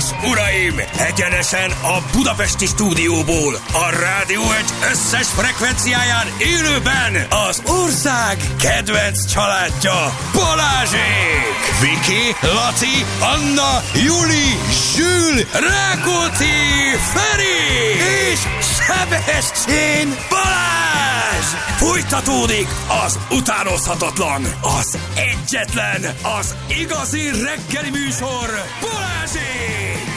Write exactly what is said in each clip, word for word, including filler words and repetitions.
és uraim, egyenesen a budapesti stúdióból, a Rádió egy összes frekvenciáján élőben az ország kedvenc családja, Balázsék! Viki, Laci, Anna, Juli, Zsül, Rákóczi, Feri és Sebestyén Balázs! Folytatódik az utánozhatatlan, az egyetlen, az igazi reggeli műsor, Balázsék!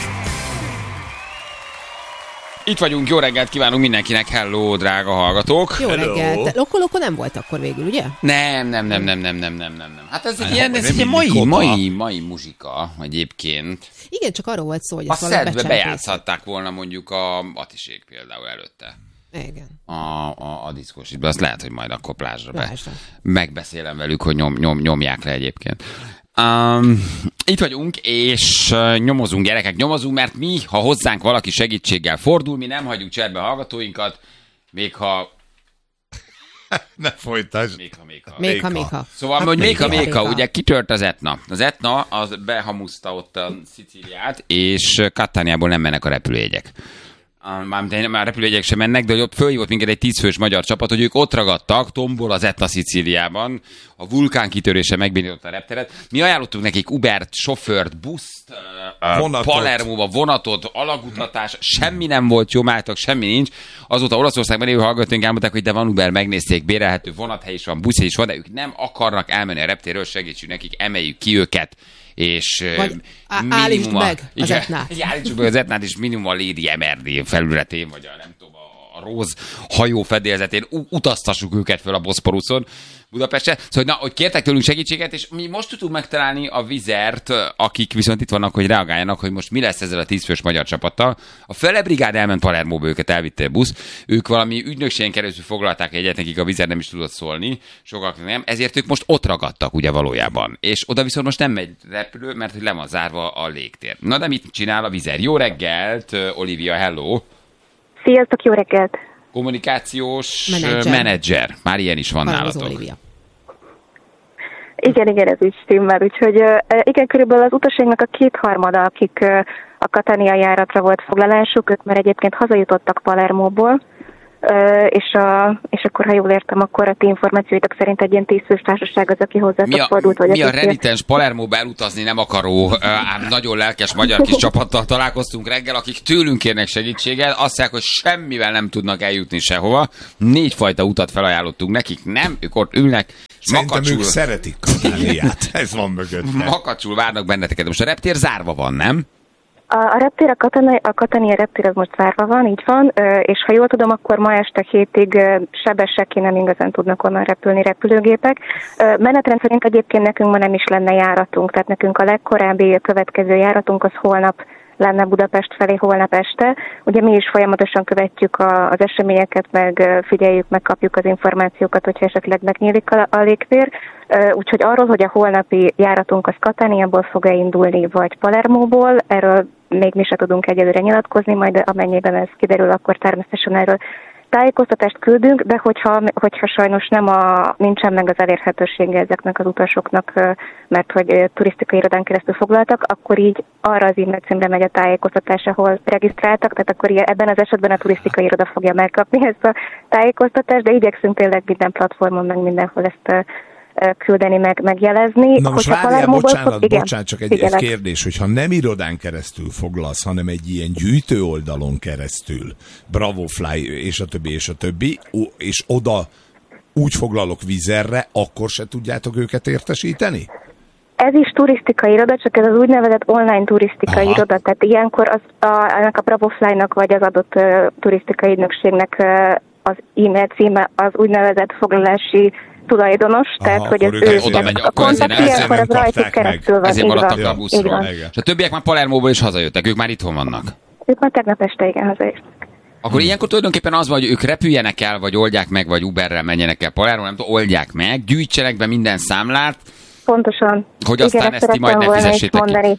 Itt vagyunk, jó reggelt kívánunk mindenkinek, hello, drága hallgatók! Jó reggelt! Loko-loko nem volt akkor végül, ugye? Nem, nem, nem, nem, nem, nem, nem, nem. Hát ez egy ilyen, ez egy mai, mai, mai muzsika egyébként. Igen, csak arról volt szó, hogy a ezt valahogy szedbe bejátszhatták volna mondjuk a Atisék például előtte. Igen. A, a, a diszkósítba, azt lehet, hogy majd akkor plázsra be. Plázsra. Megbeszélem velük, hogy nyom, nyom, nyomják le egyébként. Um, itt vagyunk, és uh, nyomozunk, gyerekek, nyomozunk, mert mi, ha hozzánk valaki segítséggel fordul, mi nem hagyjuk cserbe hallgatóinkat, még ha... Ne folytasd. Még ha, még ha. Még ha, még ha. Szóval, hát hogy még ha, még ha, ugye kitört az Etna. Az Etna, az behamuszta ott a Szicíliát, és Cataniából nem mennek a repülőjegyek. Mármint már repülőjegyek sem mennek, de hogy ott fölhívott minket egy tízfős magyar csapat, hogy ők ott ragadtak, tombol az Etna Szicíliában, a vulkán kitörése megbénította a repteret. Mi ajánlottunk nekik Ubert, sofőrt, buszt, vonatot. Palermóba, vonatot, alagutatás, semmi nem volt jó, mátok, semmi nincs. Azóta Olaszországban élő hallgatóink elmondták, hogy de van Uber, megnézték, bérelhető vonathely is van, buszhely is van, de ők nem akarnak elmenni a reptérről, segítsünk nekik, emeljük ki őket. És vagy állítsd meg az igen, Etnát. Állítsuk meg az Etnát, és minimum a Lady Emerdi felületén, vagy a nem tudom, a Róz hajó fedélzetén utaztassuk őket föl a Boszporuszon Budapestre. Szóval, na, hogy kértek tőlünk segítséget, és mi most tudunk megtalálni a Vizert, akik viszont itt vannak, hogy reagáljanak, hogy most mi lesz ezzel a tízfős magyar csapattal. A Fele brigád elment Palermóba, őket elvitte a busz. Ők valami ügynökségen keresztül foglalták egyet, nekik a Vizer nem is tudott szólni, sokaknak nem, ezért ők most ott ragadtak ugye valójában. És oda viszont most nem megy repülő, mert hogy le van zárva a légtér. Na de mit csinál a Vizer? Jó reggelt, Olivia, hello! Sziasztok, jó reggelt! Kommunikációs menedzser. menedzser. Már ilyen is van Halmos nálatok. Olivia. Igen, igen, ez így stimmel. Úgyhogy igen, körülbelül az utasainknak a kétharmada, akik a Catania járatra volt foglalásuk, ők már egyébként hazajutottak Palermóból, és, a, és akkor, ha jól értem, akkor a ti információitok szerint egy ilyen tízfős társaság az, aki hozzátok fordult. Vagy mi a renitens Palermóba elutazni nem akaró, ám nagyon lelkes magyar kis csapattal találkoztunk reggel, akik tőlünk kérnek segítséget, azt mondják, hogy semmivel nem tudnak eljutni sehova. Négyfajta utat felajánlottunk nekik, nem, ők ott ülnek. Szerintem makacsul, ők szeretik Cataniát. Ez van mögötte. Makacsul várnak benneteket. Most a reptér zárva van, nem? A, a reptér, a Catania, a Catania reptér az most zárva van, így van, és ha jól tudom, akkor ma este hétig sebesek nem igazán tudnak onnan repülni repülőgépek. Menetrend szerint egyébként nekünk ma nem is lenne járatunk, tehát nekünk a legkorábbi a következő járatunk az holnap lenne Budapest felé holnap este. Ugye mi is folyamatosan követjük a, az eseményeket, meg figyeljük, megkapjuk az információkat, hogyha esetleg megnyílik a, a légtér. Úgyhogy arról, hogy a holnapi járatunk az Cataniából fog-e indulni, vagy Palermóból, erről még mi se tudunk egyelőre nyilatkozni, majd amennyiben ez kiderül, akkor természetesen erről tájékoztatást küldünk, de hogyha, hogyha sajnos nem a, nincsen meg az elérhetősége ezeknek az utasoknak, mert hogy turisztikai irodán keresztül foglaltak, akkor így arra az e-mail címre megy a tájékoztatás, ahol regisztráltak, tehát akkor ebben az esetben a turisztikai iroda fogja megkapni ezt a tájékoztatást, de igyekszünk tényleg minden platformon, meg mindenhol ezt küldeni, meg, megjelezni. Na most várjál, bocsánat, fog, igen, bocsánat, csak egy, egy kérdés, hogyha nem irodán keresztül foglalsz, hanem egy ilyen gyűjtő oldalon keresztül, Bravofly, és a többi, és a többi, és oda úgy foglalok Vizerre, akkor se tudjátok őket értesíteni? Ez is turisztikai iroda, csak ez az úgynevezett online turisztikai Aha. iroda, tehát ilyenkor az, a, ennek a Bravofly-nak vagy az adott uh, turisztikai ügynökségnek uh, az e-mail címe az úgynevezett foglalási tulajdonos, Aha, tehát hogy ez ő oda megy, a kontakt ilyenkor az rajtuk keresztül van. Ezért maradtak van, a buszról. És a többiek már Palermóból is hazajöttek, ők már itthon vannak. Ők már tegnap este igen hazajöttek. Akkor ilyenkor tulajdonképpen az van, hogy ők repüljenek el, vagy oldják meg, vagy Uberrel menjenek el Palermo, nem tudom, oldják meg, gyűjtsenek be minden számlát. Pontosan. Hogy aztán igen, ezt ti majd ne fizessétek ki.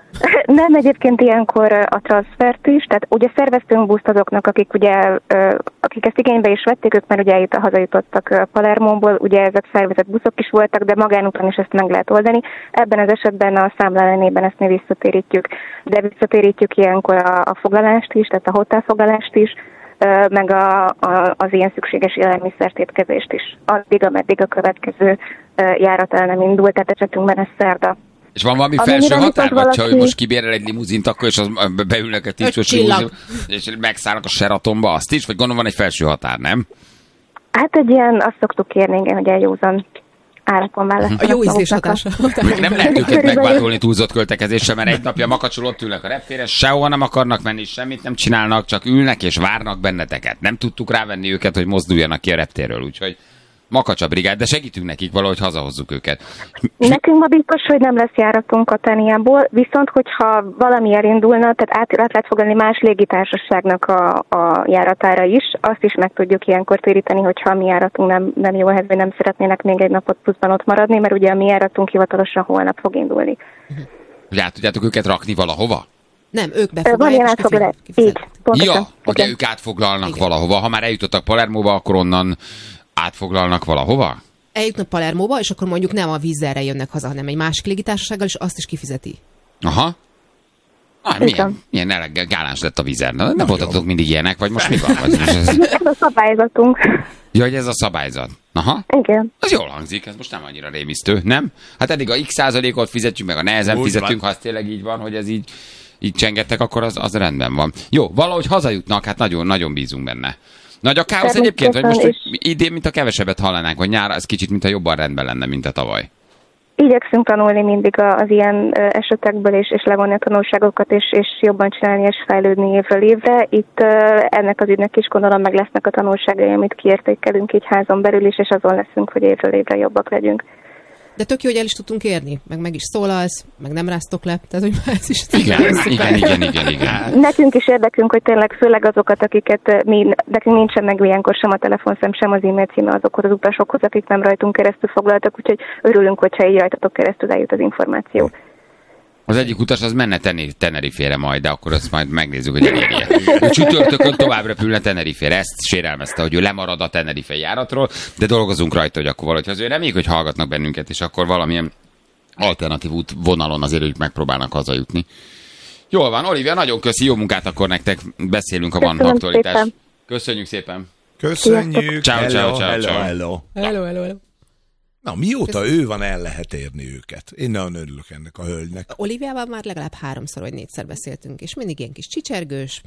Nem, egyébként ilyenkor a transfert is, tehát ugye szerveztünk buszt azoknak, akik ugye, akik ezt igénybe is vették, ők már ugye itt hazajutottak Palermóból, ugye ezek szervezett buszok is voltak, de magánúton is ezt meg lehet oldani. Ebben az esetben a számla ellenében ezt mi visszatérítjük. de visszatérítjük ilyenkor a, a foglalást is, tehát a hotelfoglalást is, meg a, a, az ilyen szükséges élelmiszert étkezést is. Addig, ameddig a következő járat el nem indult, tehát esetünkben ez szerda. És van valami felső határ, vagy ha ő most kibérel egy limuzint, akkor és az beülnek egy tíz limuzin, és megszállnak a Sheratonba, azt is? Vagy gondolom van egy felső határ, nem? Hát egy ilyen, azt szoktuk kérni, igen, hogy eljózan árakon választanak. A jó ízlés hatása. Nem lehet őket megvádolni túlzott költekezéssel, mert egy napja makacsul ott ülnek a reptéren, sehol nem akarnak menni, semmit nem csinálnak, csak ülnek és várnak benneteket. Nem tudtuk rávenni őket, hogy mozduljanak ki a reptérről, úgyhogy makacsa brigád, de segítünk nekik valahogy hazahozzuk őket. Nekünk ma biztos, hogy nem lesz járatunk Katániából, viszont hogyha valami elindulna, tehát át, át lehet fogadni más légitársaságnak a, a járatára is, azt is meg tudjuk ilyenkor téríteni, hogyha a mi járatunk nem, nem jó ehhez, vagy nem szeretnének még egy napot pluszban ott maradni, mert ugye a mi járatunk hivatalosan holnap fog indulni. Hogy át tudjátok őket rakni valahova? Nem, ők befoglalják, és te így, Ja, ugye ők átfoglalnak igen. valahova. Ha már eljutottak Palermóba, akkor onnan átfoglalnak valahova? Eljutnak Palermóba, és akkor mondjuk nem a vízzelre jönnek haza, hanem egy másik légitársasággal, és azt is kifizeti. Aha. Ah, milyen, milyen eleg, gáláns lett a vízer. Na, nem voltatok mindig ilyenek, vagy most mi van? Vagy ez... ez a szabályzatunk. Ja, hogy ez a szabályzat. Aha. Igen. Az jól hangzik, ez most nem annyira rémisztő, nem? Hát eddig a X százalékot fizetjük, meg a nehezen úgy fizetünk, van. Ha az tényleg így van, hogy ez így, így csengettek, akkor az, az rendben van. Jó, valahogy hazajutnak, hát nagyon, nagyon bízunk benne. Nagy a káosz egyébként, vagy most hogy idén, mint a kevesebbet hallanánk, vagy nyára, ez kicsit, mint a jobban rendben lenne, mint a tavaly. Igyekszünk tanulni mindig az ilyen esetekből, és, és levonni a tanulságokat, és, és jobban csinálni, és fejlődni évről évre. Itt ennek az ügynek is gondolom meg lesznek a tanulságai, amit kiértékelünk így házon belül is, és azon leszünk, hogy évről évre jobbak legyünk. De tök jó, hogy el is tudtunk érni, meg meg is szólalsz, meg nem ráztok le, tehát hogy már ez is... Igen, igen, igen, igen, igen. Nekünk is érdekünk, hogy tényleg főleg azokat, akiket mi, nekünk nincsen meg ilyenkor sem a telefonszám, sem az e-mail címe azokhoz az utasokhoz, akik nem rajtunk keresztül foglaltak, úgyhogy örülünk, hogyha így rajtatok keresztül eljut az információ. Az egyik utas az menne Tenerifére majd, de akkor azt majd megnézzük, hogy elérje. Ő csütörtökön tovább repülne Tenerifére. Ezt sérelmezte, hogy ő lemarad a Tenerife járatról, de dolgozunk rajta, hogy akkor valahogy azért reméljük, hogy hallgatnak bennünket, és akkor valamilyen alternatív út vonalon azért ők megpróbálnak hazajutni. Jól van, Olivia, nagyon köszi, jó munkát akkor nektek. Beszélünk, ha van aktualitás. Szépen. Köszönjük szépen. Köszönjük. Ciao, ciao, ciao, hello, ciao. hello. Hello, hello, hello. Na, mióta Köszön. ő van, el lehet érni őket. Én nagyon örülök ennek a hölgynek. Oliviával már legalább háromszor vagy négyszer beszéltünk, és mindig ilyen kis csicsergős,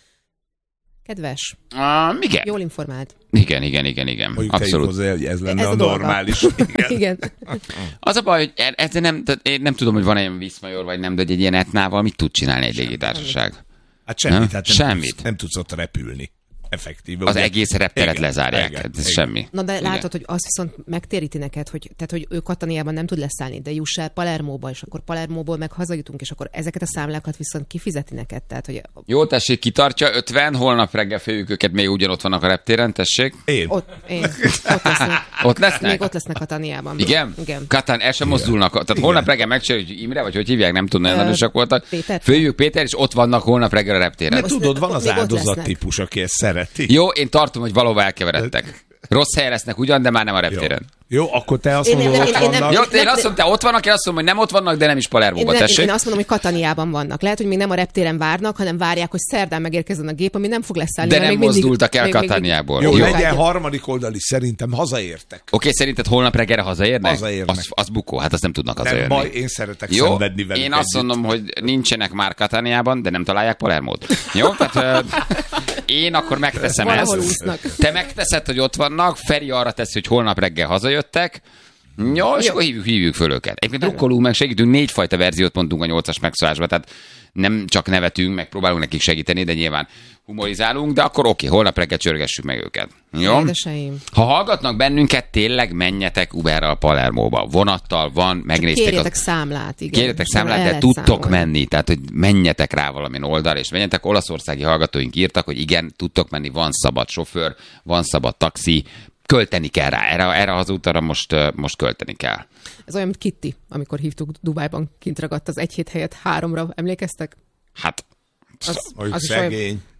kedves, uh, igen. jól informált. Igen, igen, igen, igen. Mondjuk abszolút. Hozzá, hogy ez lenne ez a, a normális. Igen. igen. Az a baj, hogy ezzel nem, én nem tudom, hogy van egy Viszmajor, vagy nem, de hogy egy ilyen etnával mit tud csinálni egy légitársaság? Hát semmit, hát nem, semmit. Tudsz, nem tudsz ott repülni. Effektíve. Az ugye? egész repteret igen, lezárják, igen, ez igen. semmi. Na de igen. látod, hogy azt viszont megtéríti neked, hogy, tehát, hogy ő Katániában nem tud leszállni, de juss el Palermóba, és akkor Palermóból meg hazajutunk, és akkor ezeket a számlákat viszont kifizeti neked. Tehát, hogy... Jó, tessék, kitartja, ötven, holnap reggel féljük őket, még ugyanott vannak a reptéren, tessék. Én. Ott, én. Ott lesznek. Ott lesznek? Még ott lesznek Katániában. Igen? Igen. Katán, el sem mozdulnak. Tehát igen. Holnap reggel megcsináljuk, hogy Imre, vagy hogy hívják, nem tudom, nagyon erősek voltak. Följük Péter, és ott vannak holnap reggel a reptéren. De tudod, van az áldozat típus, aki ezt szereti. Jó, én tartom, hogy valahol elkeveredtek. Rossz helyen lesznek ugyan, de már nem a reptéren. Jó, jó, akkor te azt mondod, én, ott én, én, vannak. Jó, én azt mondom, te ott vannak, én azt mondom, hogy nem ott vannak, de nem is Palermóba, tessék. Én azt mondom, hogy Katániában vannak. Lehet, hogy még nem a reptéren várnak, hanem várják, hogy szerdán megérkezzen a gép, ami nem fog leszállni. De nem még mozdultak mindig, el még, Katániából. Jó, Jó, legyen harmadik oldal is, szerintem hazaértek. Oké, okay, szerinted holnap reggelre hazaérnek? Hazaérnek. Az, az bukó, hát azt nem tudnak Nem hazaérni. baj, én szeretek jó, szenvedni velük én azt együtt. mondom, hogy nincsenek már Katániában, de nem találják Palermót. Jó, tehát uh, én akkor megteszem Valahol ezt. úsznak. Te megteszed, hogy ott vannak, Feri arra teszi, hogy holnap reggel hazajöttek. Jó, és akkor hívjuk, hívjuk föl őket. Egyébként rukkolunk meg, segítünk, négyfajta verziót mondtunk a nyolcas megszólásban, tehát nem csak nevetünk, meg próbálunk nekik segíteni, de nyilván humorizálunk, de akkor oké, holnap reggel csörgessük meg őket. Jó? Édeseim. Ha hallgatnak bennünket, tényleg menjetek Uberral Palermóba. Vonattal van, megnézték. Kérjetek az... számlát, igen. Kérjetek számlát, de tudtok menni, tehát hogy menjetek rá valamin oldalra, és menjetek. Olaszországi hallgatóink írtak, hogy igen, tudtok menni, van szabad sofőr, van szabad taxi, költeni kell rá. Erre, erre az útra most, most költeni kell. Ez olyan, mint Kitty, amikor hívtuk Dubájban, kint ragadt az egy hét helyett háromra. Emlékeztek? Hát, Az, Hogy az is szegény. olyan,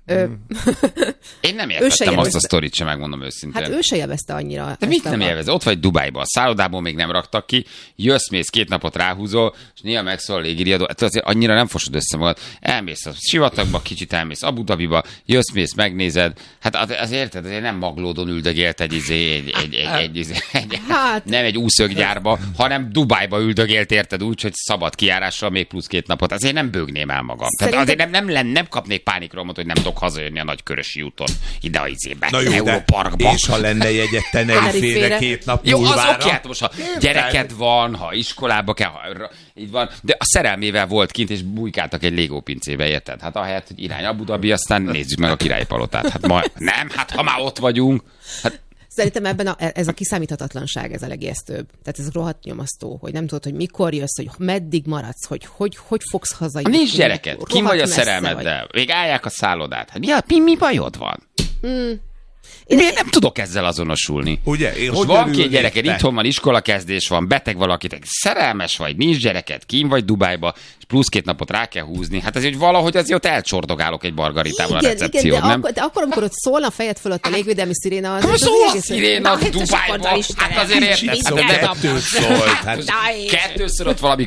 Ö... Én nem értettem azt a sztorit sem, megmondom őszintén. Hát ő se élvezte annyira. De mit nem élvez? Ott vagy Dubájban, a szállodából még nem raktak ki, jössz, mész, két napot ráhúzol, és néha megszól a légiriadó. Hát azért annyira nem fosod össze magad. Elmész a sivatagba, kicsit elmész Abu Dhabiba, jössz, mész, megnézed. Hát azért érted, azért nem Maglódon üldögélt egy, izé, egy, egy, egy, egy, izé, egy hát... nem egy úszöggyárba, hanem Dubájba üldögélt, érted úgy, hogy szabad kijárással még plusz két napot. Azért nem bőgném el magam. Szerintem... Tehát azért nem, nem, nem kapnék pánikromot, hogy nem tudok hazajönni a nagy Körösi úton, ide a izébe, Európarkba. És ha lenne jegyet Tenerifére két nap jó, múlvára. Jó, az oké, hát most ha gyereked van, ha iskolába kell, ha így van, de a szerelmével volt kint, és bujkáltak egy Lego pincébe, érted? Hát ahelyett, hogy irány Abu Dhabi, aztán nézzük meg a Királyi Palotát. Hát ma, nem, hát ha már ott vagyunk. Hát... Szerintem ebben a, ez a kiszámíthatatlanság, ez a legijesztőbb. Tehát ez rohadt nyomasztó, hogy nem tudod, hogy mikor jössz, hogy meddig maradsz, hogy hogy, hogy fogsz hazajönni. Nincs gyereket, kim vagy a szerelmeddel, még állják a szállodát. Hát mi, mi, mi bajod van? Mm. Én miért nem tudok ezzel azonosulni? Ugye? Én most van két gyereked, itthon van, iskolakezdés van, beteg valakit, szerelmes vagy, nincs gyereket, kín vagy Dubájba, és plusz két napot rá kell húzni. Hát ez, hogy valahogy azért ott elcsordogálok egy margaritával igen, a recepción, igen, de nem? Akkor, de akkor, amikor ott szólna a fejed fölött a légvédelmi sziréna, az... Nem szól a sziréna Dubájba, hát azért érted. Kettőt szólt. Kettőször ott valami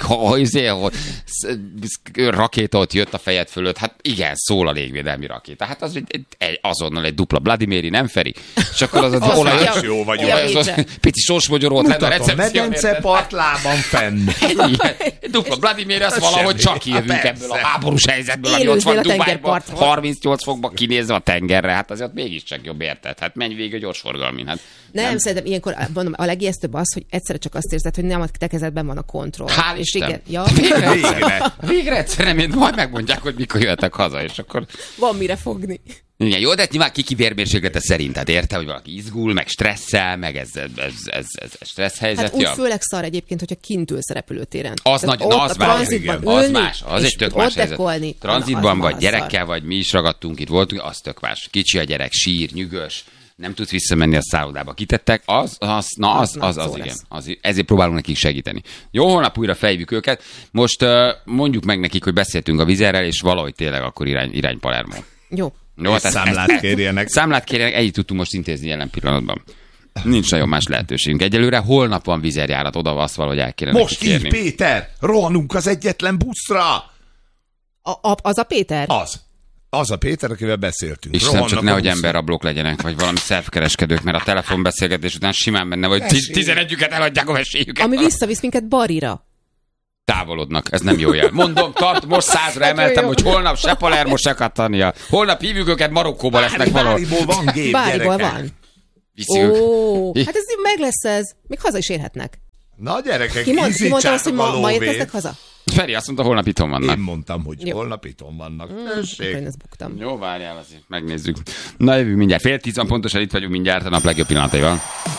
rakéta ott jött a fejed fölött, hát igen, szól a légvédelmi rakéta. Hát az azonnal egy dupla Vladimiri, nem Feri? És akkor az az olajos jó vagyok. Pici sorsmogyor volt lenne a recepció. Medence partlában fenn. Dupla Vladimir, az valahogy csak jövünk ebből a háborús helyzetből, ami ott van Dubájban, harmincnyolc fokba kinézve a tengerre, hát azért mégiscsak jobb, érted? Hát menj végig a gyorsforgalmin. Hát nem, nem, szerintem ilyenkor mondom, a legijesztőbb az, hogy egyszerre csak azt érzed, hogy nem a te kezedben van a kontroll. Hál' és Isten. Igen, ja. Végre, végre. Végre egyszer nem, majd megmondják, hogy mikor jöhetek haza, és akkor... Van mire fogni. Igen, jó, de nyilván kiki vérmérséklete szerint, tehát érte, hogy valaki izgul, meg stresszel, meg ez, ez, ez, ez, ez stressz helyzet. Hát úgy főleg szar egyébként, hogyha kint ülsz a repülőtéren. Az nagy, na, az más, az más, az egy tök más helyzet. Tranzitban vagy, gyerekkel vagy, mi is ragadtunk, itt voltunk, az tök más. Kicsi a gyerek, sír, nyűgös, nem tudsz visszamenni a szállodába. Kitettek, az, az, na az, az, az, az igen. Az, ezért próbálunk nekik segíteni. Jó, holnap újra fejvük őket. Most uh, mondjuk meg nekik, hogy beszéltünk a Vizerrel, és valahogy tényleg akkor irány, irány Palermo. Jó. Jó, hát számlát ezt, kérjenek. Számlát kérjenek, együtt tudtunk most intézni jelen pillanatban. Nincs nagyon más lehetőségünk. Egyelőre holnap van vizerjárat, oda azt valahogy el kéne most így, kérni. Péter, rohanunk az egyetlen buszra! A, a, az a Péter? Az. Az a Péter, akivel beszéltünk. Isten, csak nehogy emberrablók legyenek, vagy valami szervkereskedők, mert a telefonbeszélgetés után simán benne, vagy tizenegyüket eladják a vesélyüket. Ami visszavisz minket Barira. Távolodnak, ez nem jó jel. Mondom, tart, most százra emeltem, hogy holnap se Palermo, se Catania. Holnap hívjuk őket, Marokkóba lesznek valahol. Báriból van gép, Báriból van. Ó, hát ez meg lesz ez. Még haza is érhetnek. Na gyerekek, ki mond, ki mondta azt, hogy ma, ma érkeztek haza? Feri azt mondta, holnap itthon vannak. Én mondtam, hogy jó. Holnap itthon vannak. Mm, én ezt buktam. Jó, várjál azért, megnézzük. Na jövünk mindjárt. Fél tíz van pontosan, itt vagyunk mindjárt a nap legjobb pillanataival.